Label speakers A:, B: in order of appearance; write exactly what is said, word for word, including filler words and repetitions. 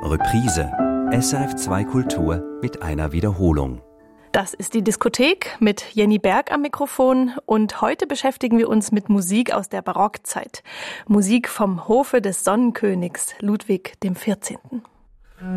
A: Reprise. S R F zwei Kultur mit einer Wiederholung.
B: Das ist die Diskothek mit Jenny Berg am Mikrofon und heute beschäftigen wir uns mit Musik aus der Barockzeit. Musik vom Hofe des Sonnenkönigs Ludwig dem vierzehnten.